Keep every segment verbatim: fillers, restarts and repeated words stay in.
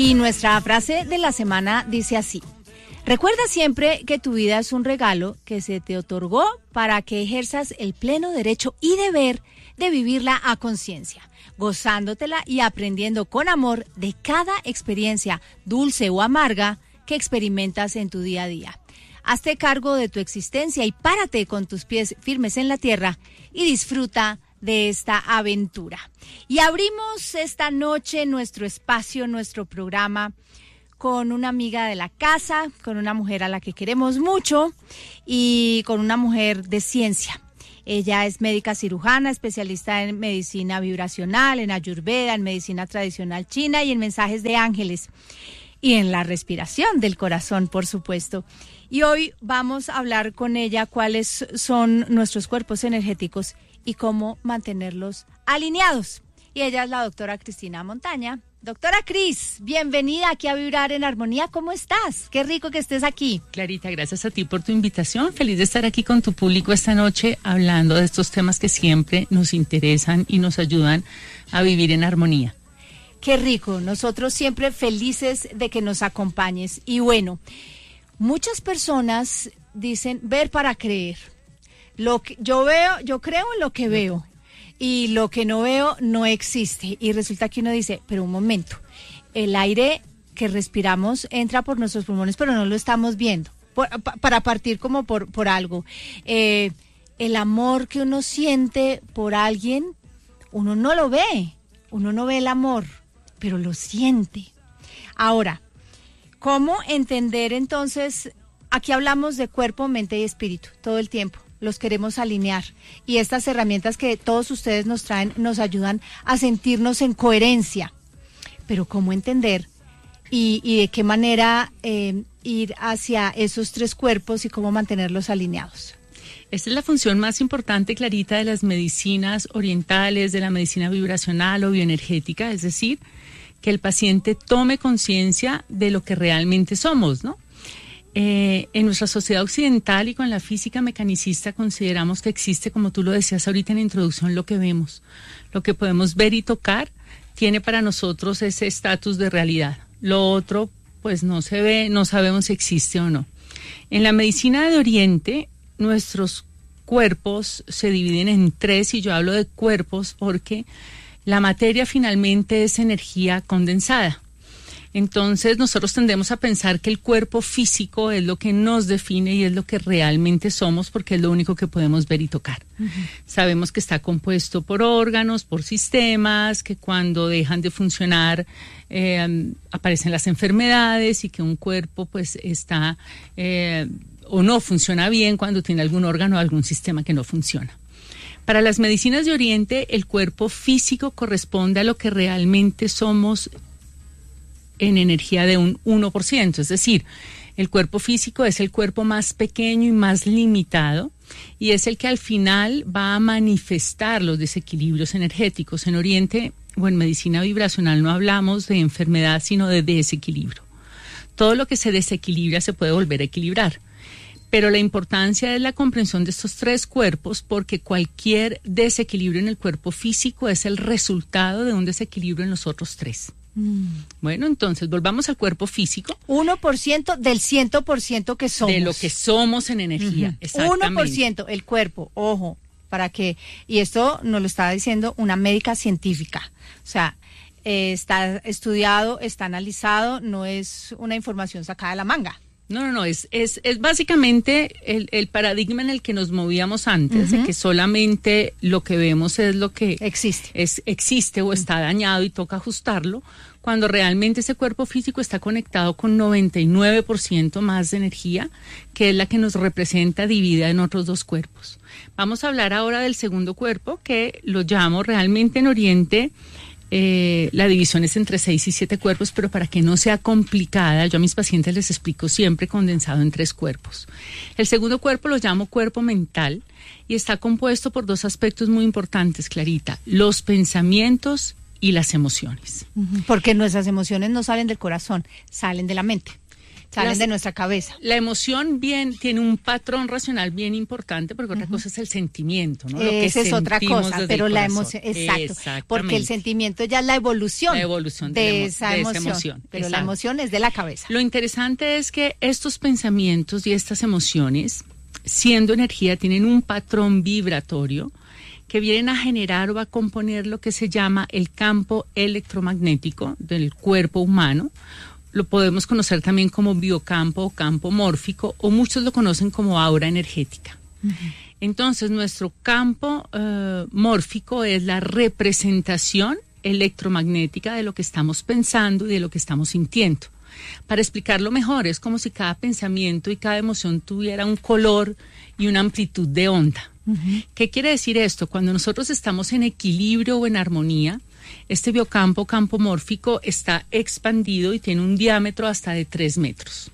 Y nuestra frase de la semana dice así: recuerda siempre que tu vida es un regalo que se te otorgó para que ejerzas el pleno derecho y deber de vivirla a conciencia, gozándotela y aprendiendo con amor de cada experiencia, dulce o amarga, que experimentas en tu día a día. Hazte cargo de tu existencia y párate con tus pies firmes en la tierra y disfruta de esta aventura. Y abrimos esta noche nuestro espacio, nuestro programa, con una amiga de la casa, con una mujer a la que queremos mucho y con una mujer de ciencia. Ella es médica cirujana, especialista en medicina vibracional, en ayurveda, en medicina tradicional china y en mensajes de ángeles. Y en la respiración del corazón, por supuesto. Y hoy vamos a hablar con ella cuáles son nuestros cuerpos energéticos y cómo mantenerlos alineados. Y ella es la doctora Cristina Montaña. Doctora Cris, bienvenida aquí a Vibrar en Armonía. ¿Cómo estás? Qué rico que estés aquí. Clarita, gracias a ti por tu invitación. Feliz de estar aquí con tu público esta noche hablando de estos temas que siempre nos interesan y nos ayudan a vivir en armonía. Qué rico. Nosotros siempre felices de que nos acompañes. Y bueno, muchas personas dicen ver para creer. Lo que yo veo, yo creo en lo que veo. Y lo que no veo no existe. Y resulta que uno dice, pero un momento, el aire que respiramos entra por nuestros pulmones, pero no lo estamos viendo. Por, pa, para partir como por, por algo. Eh, el amor que uno siente por alguien, uno no lo ve. Uno no ve el amor, pero lo siente. Ahora, ¿cómo entender entonces? Aquí hablamos de cuerpo, mente y espíritu todo el tiempo. Los queremos alinear y estas herramientas que todos ustedes nos traen nos ayudan a sentirnos en coherencia. Pero ¿cómo entender y, y de qué manera eh, ir hacia esos tres cuerpos y cómo mantenerlos alineados? Esta es la función más importante, Clarita, de las medicinas orientales, de la medicina vibracional o bioenergética, es decir, que el paciente tome conciencia de lo que realmente somos, ¿no? Eh, en nuestra sociedad occidental y con la física mecanicista consideramos que existe, como tú lo decías ahorita en la introducción, lo que vemos. Lo que podemos ver y tocar tiene para nosotros ese estatus de realidad. Lo otro, pues no se ve, no sabemos si existe o no. En la medicina de Oriente, nuestros cuerpos se dividen en tres, y yo hablo de cuerpos porque la materia finalmente es energía condensada. Entonces nosotros tendemos a pensar que el cuerpo físico es lo que nos define y es lo que realmente somos porque es lo único que podemos ver y tocar. Uh-huh. Sabemos que está compuesto por órganos, por sistemas, que cuando dejan de funcionar eh, aparecen las enfermedades y que un cuerpo pues está eh, o no funciona bien cuando tiene algún órgano o algún sistema que no funciona. Para las medicinas de Oriente, el cuerpo físico corresponde a lo que realmente somos en energía de un uno por ciento, es decir, el cuerpo físico es el cuerpo más pequeño y más limitado y es el que al final va a manifestar los desequilibrios energéticos. En Oriente o en medicina vibracional no hablamos de enfermedad, sino de desequilibrio. Todo lo que se desequilibra se puede volver a equilibrar, pero la importancia es la comprensión de estos tres cuerpos porque cualquier desequilibrio en el cuerpo físico es el resultado de un desequilibrio en los otros tres. Bueno, entonces volvamos al cuerpo físico. uno por ciento del cien por ciento que somos. De lo que somos en energía, uh-huh. Exactamente. uno por ciento, el cuerpo, ojo, para que, y esto nos lo está diciendo una médica científica, o sea, eh, está estudiado, está analizado, no es una información sacada de la manga. No, no, no, es, es, es básicamente el, el paradigma en el que nos movíamos antes, uh-huh. de que solamente lo que vemos es lo que existe, es, existe o está dañado y toca ajustarlo, cuando realmente ese cuerpo físico está conectado con noventa y nueve por ciento más de energía, que es la que nos representa dividida en otros dos cuerpos. Vamos a hablar ahora del segundo cuerpo, que lo llamo realmente en Oriente. Eh, la división es entre seis y siete cuerpos, pero para que no sea complicada, yo a mis pacientes les explico siempre condensado en tres cuerpos. El segundo cuerpo lo llamo cuerpo mental y está compuesto por dos aspectos muy importantes, Clarita: los pensamientos y las emociones. Uh-huh. Porque nuestras emociones no salen del corazón, salen de la mente. Salen Las, de nuestra cabeza. La emoción bien tiene un patrón racional bien importante, porque otra uh-huh. cosa es el sentimiento, ¿no? Lo Esa que es otra cosa, pero la emoción, exacto, porque el sentimiento ya es la evolución, la evolución de, de, emo- esa, de emoción, esa emoción. Pero exacto. La emoción es de la cabeza. Lo interesante es que estos pensamientos y estas emociones, siendo energía, tienen un patrón vibratorio que vienen a generar o a componer lo que se llama el campo electromagnético del cuerpo humano. Lo podemos conocer también como biocampo o campo mórfico, o muchos lo conocen como aura energética. Uh-huh. Entonces, nuestro campo uh, mórfico es la representación electromagnética de lo que estamos pensando y de lo que estamos sintiendo. Para explicarlo mejor, es como si cada pensamiento y cada emoción tuviera un color y una amplitud de onda. Uh-huh. ¿Qué quiere decir esto? Cuando nosotros estamos en equilibrio o en armonía, este biocampo, campo mórfico, está expandido y tiene un diámetro hasta de tres metros.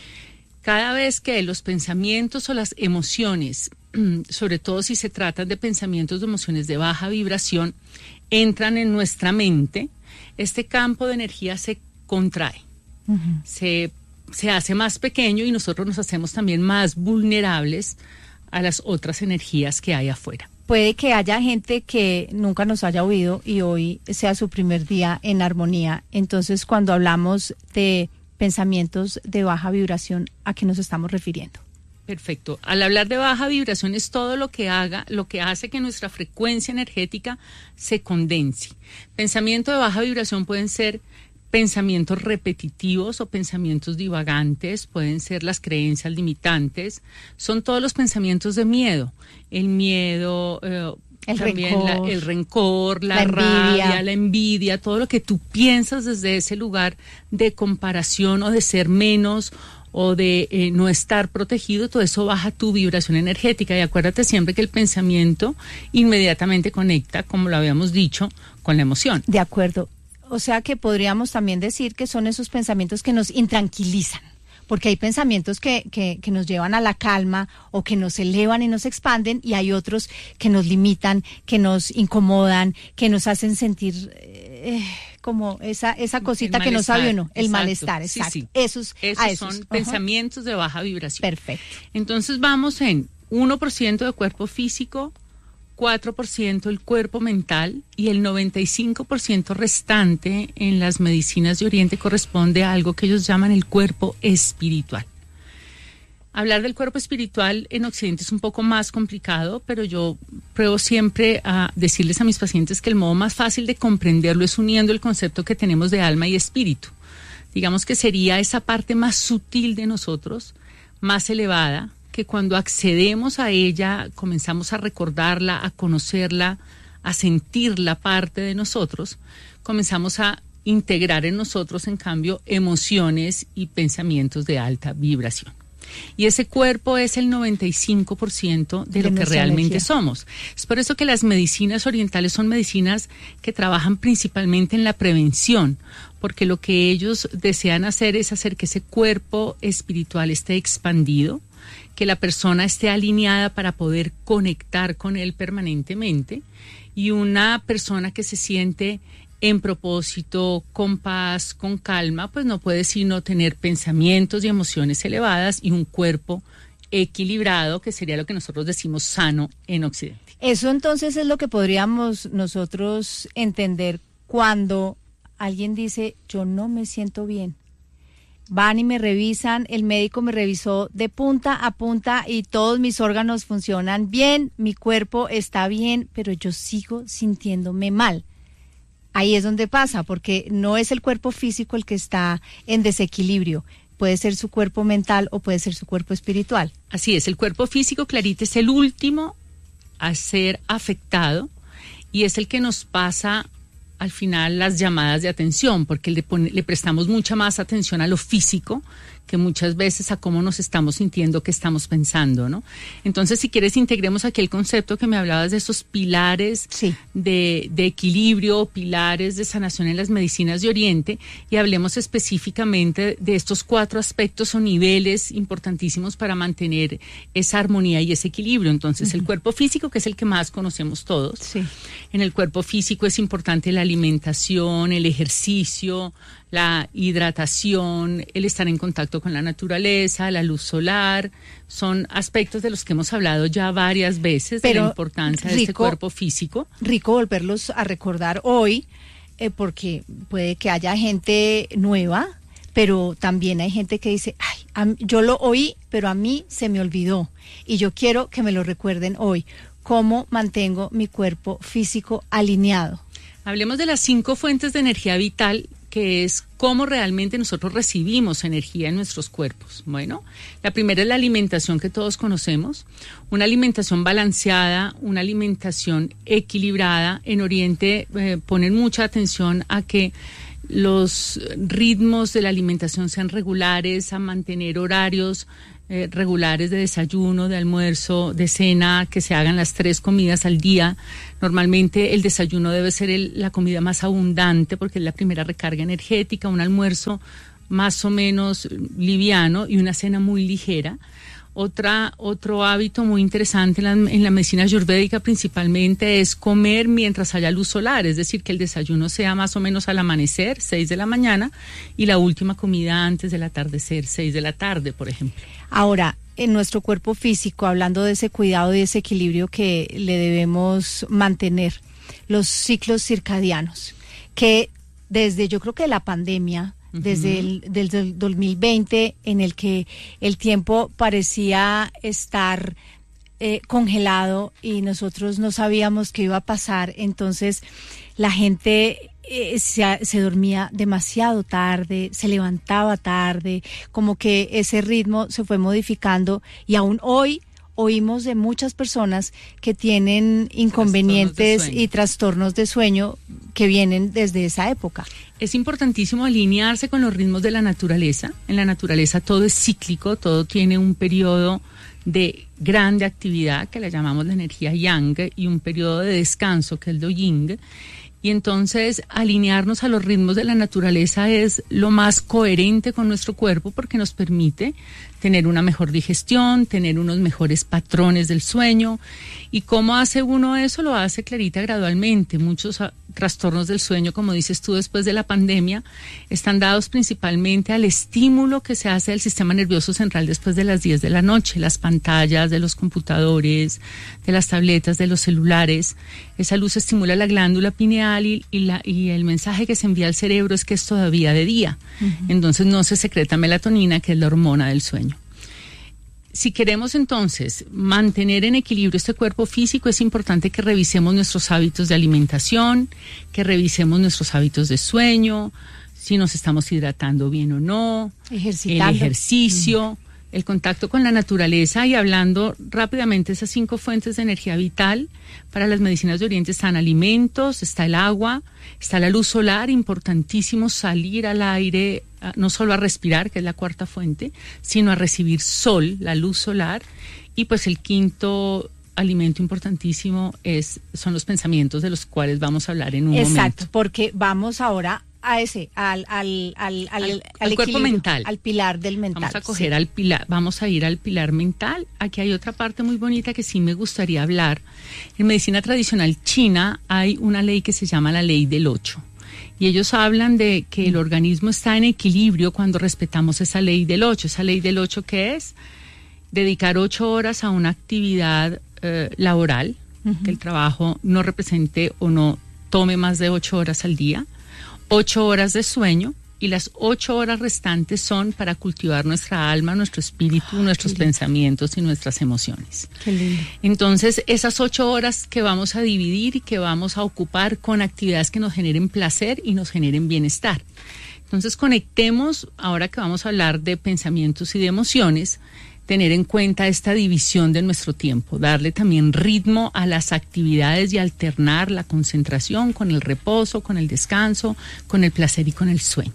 Cada vez que los pensamientos o las emociones, sobre todo si se trata de pensamientos o emociones de baja vibración, entran en nuestra mente, este campo de energía se contrae, uh-huh. se, se hace más pequeño y nosotros nos hacemos también más vulnerables a las otras energías que hay afuera. Puede que haya gente que nunca nos haya oído y hoy sea su primer día en armonía. Entonces, cuando hablamos de pensamientos de baja vibración, ¿a qué nos estamos refiriendo? Perfecto. Al hablar de baja vibración es todo lo que haga, lo que hace que nuestra frecuencia energética se condense. Pensamiento de baja vibración pueden ser pensamientos repetitivos o pensamientos divagantes, pueden ser las creencias limitantes, son todos los pensamientos de miedo, el miedo, eh, el, también rencor, la, el rencor, la, la rabia, envidia. la envidia, todo lo que tú piensas desde ese lugar de comparación o de ser menos o de eh, no estar protegido, todo eso baja tu vibración energética. Y acuérdate siempre que el pensamiento inmediatamente conecta, como lo habíamos dicho, con la emoción. De acuerdo. O sea que podríamos también decir que son esos pensamientos que nos intranquilizan, porque hay pensamientos que, que, que nos llevan a la calma o que nos elevan y nos expanden, y hay otros que nos limitan, que nos incomodan, que nos hacen sentir eh, como esa esa cosita que no sabe uno, el exacto. malestar, exacto. Sí, sí. Esos, esos, a esos son uh-huh. pensamientos de baja vibración. Perfecto. Entonces vamos en uno por ciento de cuerpo físico, cuatro por ciento el cuerpo mental, y el noventa y cinco por ciento restante en las medicinas de Oriente corresponde a algo que ellos llaman el cuerpo espiritual. Hablar del cuerpo espiritual en Occidente es un poco más complicado, pero yo pruebo siempre a decirles a mis pacientes que el modo más fácil de comprenderlo es uniendo el concepto que tenemos de alma y espíritu. Digamos que sería esa parte más sutil de nosotros, más elevada, que cuando accedemos a ella, comenzamos a recordarla, a conocerla, a sentirla parte de nosotros, comenzamos a integrar en nosotros, en cambio, emociones y pensamientos de alta vibración. Y ese cuerpo es el noventa y cinco por ciento de, de lo que realmente energía. Somos. Es por eso que las medicinas orientales son medicinas que trabajan principalmente en la prevención, porque lo que ellos desean hacer es hacer que ese cuerpo espiritual esté expandido, que la persona esté alineada para poder conectar con él permanentemente, y una persona que se siente en propósito, con paz, con calma, pues no puede sino tener pensamientos y emociones elevadas y un cuerpo equilibrado, que sería lo que nosotros decimos sano en Occidente. Eso entonces es lo que podríamos nosotros entender cuando alguien dice, yo no me siento bien. Van y me revisan, el médico me revisó de punta a punta y todos mis órganos funcionan bien, mi cuerpo está bien, pero yo sigo sintiéndome mal. Ahí es donde pasa, porque no es el cuerpo físico el que está en desequilibrio, puede ser su cuerpo mental o puede ser su cuerpo espiritual. Así es, el cuerpo físico, Clarita, es el último a ser afectado y es el que nos pasa al final las llamadas de atención, porque le, pone, le prestamos mucha más atención a lo físico que muchas veces a cómo nos estamos sintiendo, qué estamos pensando, ¿no? Entonces, si quieres, integremos aquí el concepto que me hablabas de esos pilares sí. de, de equilibrio, pilares de sanación en las medicinas de Oriente, y hablemos específicamente de estos cuatro aspectos o niveles importantísimos para mantener esa armonía y ese equilibrio. Entonces, uh-huh. el cuerpo físico, que es el que más conocemos todos. Sí. En el cuerpo físico es importante la alimentación, el ejercicio, la hidratación, el estar en contacto contacto con la naturaleza, la luz solar, son aspectos de los que hemos hablado ya varias veces, pero de la importancia rico, de este cuerpo físico. Rico volverlos a recordar hoy, eh, porque puede que haya gente nueva, pero también hay gente que dice, ay, a, yo lo oí, pero a mí se me olvidó, y yo quiero que me lo recuerden hoy. ¿Cómo mantengo mi cuerpo físico alineado? Hablemos de las cinco fuentes de energía vital, que es cómo realmente nosotros recibimos energía en nuestros cuerpos. Bueno, la primera es la alimentación que todos conocemos, una alimentación balanceada, una alimentación equilibrada. En Oriente eh, ponen mucha atención a que los ritmos de la alimentación sean regulares, a mantener horarios eh, regulares de desayuno, de almuerzo, de cena, que se hagan las tres comidas al día. Normalmente el desayuno debe ser el, la comida más abundante porque es la primera recarga energética, un almuerzo más o menos liviano y una cena muy ligera. Otra, otro hábito muy interesante en la, en la medicina ayurvédica principalmente es comer mientras haya luz solar, es decir, que el desayuno sea más o menos al amanecer, seis de la mañana, y la última comida antes del atardecer, seis de la tarde, por ejemplo. Ahora, en nuestro cuerpo físico, hablando de ese cuidado y ese equilibrio que le debemos mantener, los ciclos circadianos, que desde yo creo que la pandemia, desde el desde el dos mil veinte, en el que el tiempo parecía estar eh, congelado y nosotros no sabíamos qué iba a pasar, entonces la gente eh, se, se dormía demasiado tarde, se levantaba tarde, como que ese ritmo se fue modificando, y aún hoy oímos de muchas personas que tienen inconvenientes trastornos y trastornos de sueño que vienen desde esa época. Es importantísimo alinearse con los ritmos de la naturaleza. En la naturaleza todo es cíclico, todo tiene un periodo de grande actividad, que le llamamos la energía yang, y un periodo de descanso, que es lo yin. Y entonces alinearnos a los ritmos de la naturaleza es lo más coherente con nuestro cuerpo, porque nos permite tener una mejor digestión, tener unos mejores patrones del sueño. ¿Y cómo hace uno eso? Lo hace, Clarita, gradualmente. Muchos a, trastornos del sueño, como dices tú, después de la pandemia, están dados principalmente al estímulo que se hace del sistema nervioso central después de las diez de la noche, las pantallas de los computadores, de las tabletas, de los celulares. Esa luz estimula la glándula pineal y, y, la, y el mensaje que se envía al cerebro es que es todavía de día. Uh-huh. Entonces no se secreta melatonina, que es la hormona del sueño. Si queremos entonces mantener en equilibrio este cuerpo físico, es importante que revisemos nuestros hábitos de alimentación, que revisemos nuestros hábitos de sueño, si nos estamos hidratando bien o no, ejercitando. El ejercicio, mm. el contacto con la naturaleza. Y hablando rápidamente, esas cinco fuentes de energía vital para las medicinas de Oriente están alimentos, está el agua, está la luz solar, importantísimo salir al aire, no solo a respirar, que es la cuarta fuente, sino a recibir sol, la luz solar. Y pues el quinto alimento importantísimo es son los pensamientos, de los cuales vamos a hablar en un Exacto, momento. Exacto, porque vamos ahora a ese, al, al, al, al, al, al cuerpo mental, al pilar del mental. Vamos a coger sí. al pilar, vamos a ir al pilar mental. Aquí hay otra parte muy bonita que sí me gustaría hablar. En medicina tradicional china hay una ley que se llama la ley del ocho. Y ellos hablan de que el organismo está en equilibrio cuando respetamos esa ley del ocho. Esa ley del ocho, ¿qué es? Dedicar ocho horas a una actividad eh, laboral, uh-huh. que el trabajo no represente o no tome más de ocho horas al día. Ocho horas de sueño, y las ocho horas restantes son para cultivar nuestra alma, nuestro espíritu, oh, nuestros pensamientos y nuestras emociones. Qué lindo. Entonces, esas ocho horas que vamos a dividir y que vamos a ocupar con actividades que nos generen placer y nos generen bienestar. Entonces, conectemos, ahora que vamos a hablar de pensamientos y de emociones, tener en cuenta esta división de nuestro tiempo, darle también ritmo a las actividades y alternar la concentración con el reposo, con el descanso, con el placer y con el sueño.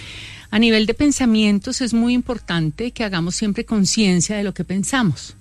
A nivel de pensamientos es muy importante que hagamos siempre conciencia de lo que pensamos.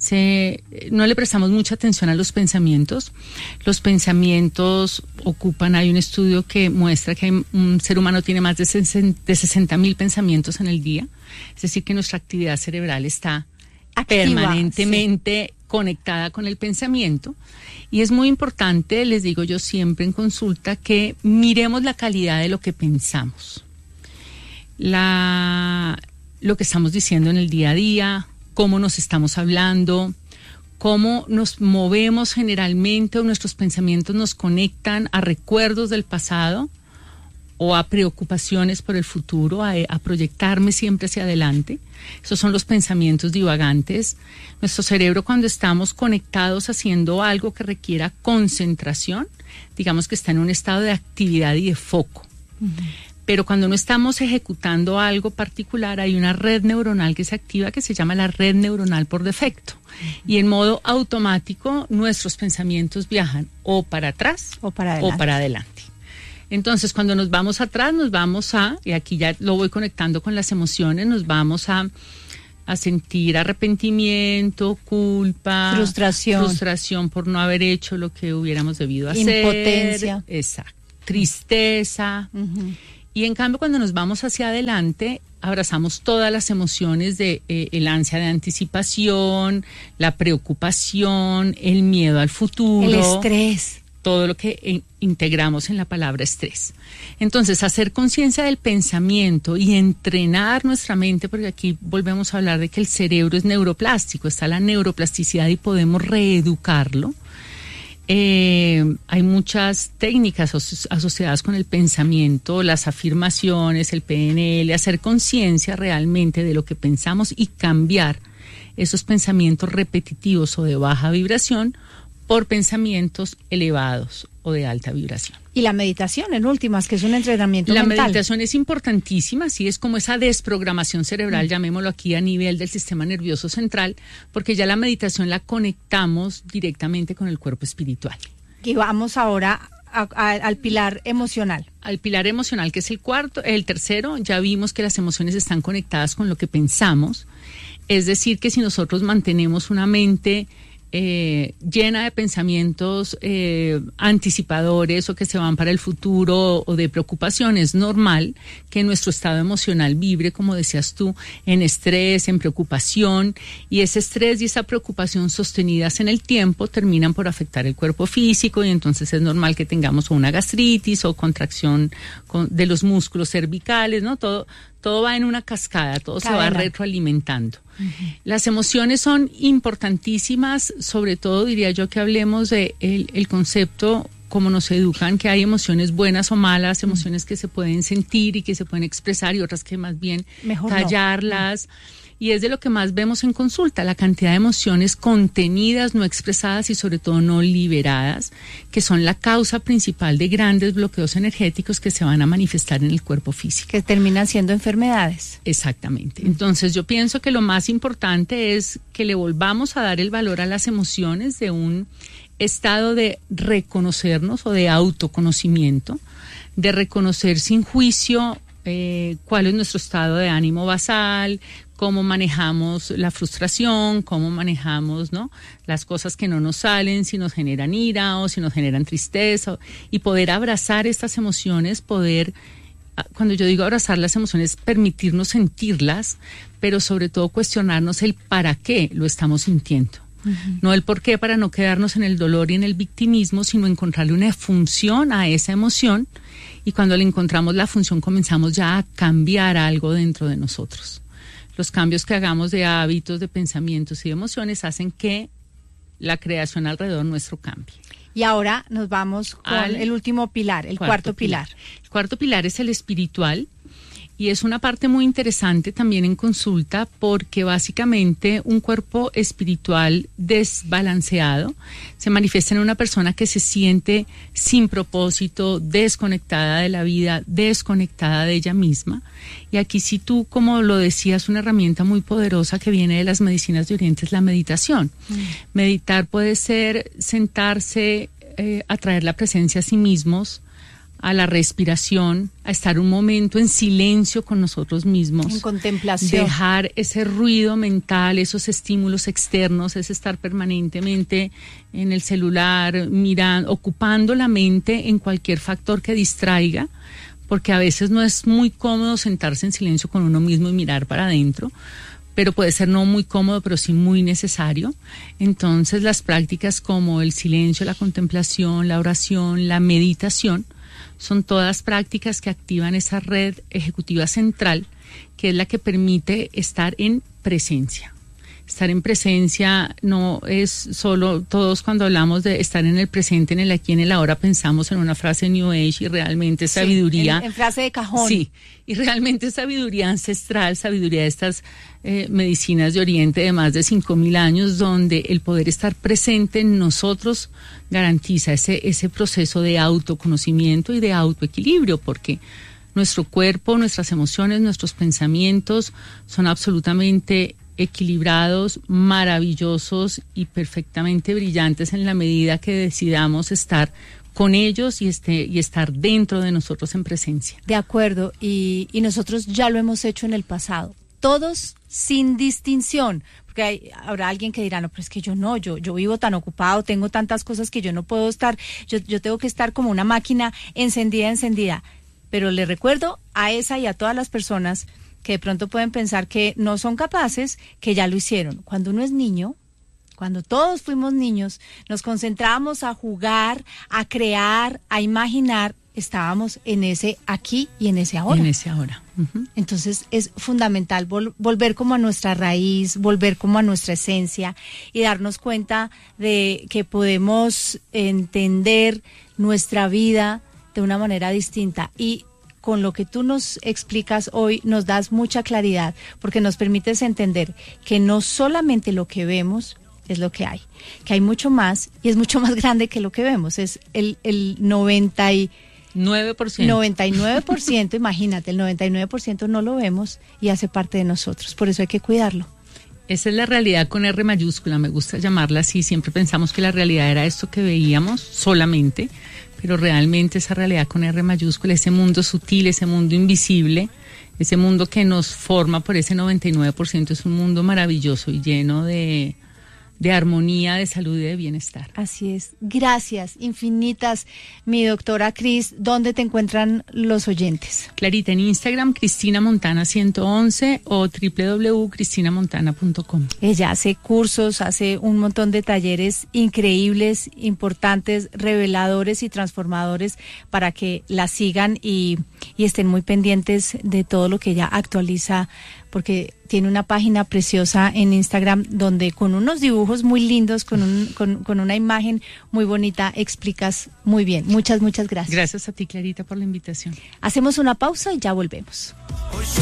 Se, no le prestamos mucha atención a los pensamientos. Los pensamientos ocupan, hay un estudio que muestra que hay, un ser humano tiene más de sesenta mil pensamientos en el día. Es decir, que nuestra actividad cerebral está activa, permanentemente sí. conectada con el pensamiento. Y es muy importante, les digo yo siempre en consulta, que miremos la calidad de lo que pensamos. La, lo que estamos diciendo en el día a día, cómo nos estamos hablando, cómo nos movemos generalmente o nuestros pensamientos nos conectan a recuerdos del pasado o a preocupaciones por el futuro, a, a proyectarme siempre hacia adelante. Esos son los pensamientos divagantes. Nuestro cerebro, cuando estamos conectados haciendo algo que requiera concentración, digamos que está en un estado de actividad y de foco. Uh-huh. Pero cuando no estamos ejecutando algo particular, hay una red neuronal que se activa que se llama la red neuronal por defecto. Uh-huh. Y en modo automático nuestros pensamientos viajan o para atrás o para adelante. O para adelante. Entonces, cuando nos vamos atrás, nos vamos a, y aquí ya lo voy conectando con las emociones, nos vamos a, a sentir arrepentimiento, culpa, frustración, frustración por no haber hecho lo que hubiéramos debido hacer, impotencia, exacto, tristeza. Uh-huh. Y en cambio, cuando nos vamos hacia adelante, abrazamos todas las emociones de eh, el ansia de anticipación, la preocupación, el miedo al futuro, el estrés. Todo lo que in- integramos en la palabra estrés. Entonces, hacer conciencia del pensamiento y entrenar nuestra mente, porque aquí volvemos a hablar de que el cerebro es neuroplástico, está la neuroplasticidad y podemos reeducarlo. Eh, hay muchas técnicas aso- asociadas con el pensamiento, las afirmaciones, el P N L, hacer conciencia realmente de lo que pensamos y cambiar esos pensamientos repetitivos o de baja vibración por pensamientos elevados o de alta vibración. Y la meditación, en últimas, que es un entrenamiento la mental. La meditación es importantísima, así es como esa desprogramación cerebral, mm. llamémoslo aquí a nivel del sistema nervioso central, porque ya la meditación la conectamos directamente con el cuerpo espiritual. Y vamos ahora a, a, al pilar emocional. Al pilar emocional, que es el cuarto, el tercero, ya vimos que las emociones están conectadas con lo que pensamos, es decir, que si nosotros mantenemos una mente Eh, llena de pensamientos eh, anticipadores o que se van para el futuro o de preocupación, es normal que nuestro estado emocional vibre, como decías tú, en estrés, en preocupación, y ese estrés y esa preocupación sostenidas en el tiempo terminan por afectar el cuerpo físico, y entonces es normal que tengamos una gastritis o contracción con, de los músculos cervicales, ¿no? Todo Todo va en una cascada, todo Cadena. Se va retroalimentando. Uh-huh. Las emociones son importantísimas, sobre todo diría yo que hablemos de el, el concepto, como nos educan, que hay emociones buenas o malas, emociones uh-huh. que se pueden sentir y que se pueden expresar y otras que más bien Mejor callarlas. No. Y es de lo que más vemos en consulta, la cantidad de emociones contenidas, no expresadas y sobre todo no liberadas, que son la causa principal de grandes bloqueos energéticos que se van a manifestar en el cuerpo físico. Que terminan siendo enfermedades. Exactamente. Entonces yo pienso que lo más importante es que le volvamos a dar el valor a las emociones de un estado de reconocernos o de autoconocimiento, de reconocer sin juicio eh, cuál es nuestro estado de ánimo basal, cómo manejamos la frustración, cómo manejamos, ¿no?, las cosas que no nos salen, si nos generan ira o si nos generan tristeza, y poder abrazar estas emociones, poder, cuando yo digo abrazar las emociones, permitirnos sentirlas, pero sobre todo cuestionarnos el para qué lo estamos sintiendo. Uh-huh. No el por qué para no quedarnos en el dolor y en el victimismo, sino encontrarle una función a esa emoción, y cuando le encontramos la función comenzamos ya a cambiar algo dentro de nosotros. Los cambios que hagamos de hábitos, de pensamientos y de emociones hacen que la creación alrededor nuestro cambie. Y ahora nos vamos con Al el último pilar, el cuarto, cuarto pilar. pilar. El cuarto pilar es el espiritual, y es una parte muy interesante también en consulta, porque básicamente un cuerpo espiritual desbalanceado se manifiesta en una persona que se siente sin propósito, desconectada de la vida, desconectada de ella misma. Y aquí sí tú, como lo decías, una herramienta muy poderosa que viene de las medicinas de Oriente es la meditación. Mm. Meditar puede ser sentarse, eh, atraer la presencia a sí mismos, a la respiración, a estar un momento en silencio con nosotros mismos. En contemplación. Dejar ese ruido mental, esos estímulos externos, es estar permanentemente en el celular, mirando, ocupando la mente en cualquier factor que distraiga, porque a veces no es muy cómodo sentarse en silencio con uno mismo y mirar para adentro, pero puede ser no muy cómodo, pero sí muy necesario. Entonces las prácticas como el silencio, la contemplación, la oración, la meditación, son todas prácticas que activan esa red ejecutiva central, que es la que permite estar en presencia. Estar en presencia no es solo, todos cuando hablamos de estar en el presente, en el aquí, en el ahora, pensamos en una frase New Age y realmente es sabiduría. Sí, en, en frase de cajón. Sí, y realmente es sabiduría ancestral, sabiduría de estas eh, medicinas de Oriente de más de cinco mil años, donde el poder estar presente en nosotros garantiza ese, ese proceso de autoconocimiento y de autoequilibrio, porque nuestro cuerpo, nuestras emociones, nuestros pensamientos son absolutamente equilibrados, maravillosos y perfectamente brillantes en la medida que decidamos estar con ellos y, este, y estar dentro de nosotros en presencia. De acuerdo, y, y nosotros ya lo hemos hecho en el pasado, todos sin distinción, porque hay, habrá alguien que dirá, no, pero es que yo no, yo, yo vivo tan ocupado, tengo tantas cosas que yo no puedo estar, yo, yo tengo que estar como una máquina encendida, encendida, pero le recuerdo a esa y a todas las personas que de pronto pueden pensar que no son capaces, que ya lo hicieron. Cuando uno es niño, cuando todos fuimos niños, nos concentrábamos a jugar, a crear, a imaginar, estábamos en ese aquí y en ese ahora. En ese ahora. Uh-huh. Entonces es fundamental vol- volver como a nuestra raíz, volver como a nuestra esencia y darnos cuenta de que podemos entender nuestra vida de una manera distinta. Y con lo que tú nos explicas hoy nos das mucha claridad, porque nos permites entender que no solamente lo que vemos es lo que hay, que hay mucho más y es mucho más grande que lo que vemos. Es el, el noventa y nueve por ciento. noventa y nueve por ciento, imagínate, el noventa y nueve por ciento no lo vemos y hace parte de nosotros, por eso hay que cuidarlo. Esa es la realidad con R mayúscula, me gusta llamarla así. Siempre pensamos que la realidad era esto que veíamos solamente, pero realmente esa realidad con R mayúscula, ese mundo sutil, ese mundo invisible, ese mundo que nos forma por ese noventa y nueve por ciento, es un mundo maravilloso y lleno de, de armonía, de salud y de bienestar. Así es. Gracias infinitas, mi doctora Cris. ¿Dónde te encuentran los oyentes? Clarita, en Instagram, Cristina Montana ciento once o doble u doble u doble u punto cristina montana punto com. Ella hace cursos, hace un montón de talleres increíbles, importantes, reveladores y transformadores para que la sigan y, y estén muy pendientes de todo lo que ella actualiza, porque tiene una página preciosa en Instagram donde con unos dibujos muy lindos, con, un, con, con una imagen muy bonita, explicas muy bien. Muchas, muchas gracias. Gracias a ti, Clarita, por la invitación. Hacemos una pausa y ya volvemos.